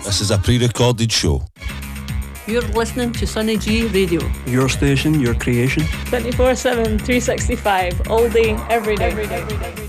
This is a pre-recorded show. You're listening to Sunny G Radio. Your station, your creation. 24/7, 365, all day, every day.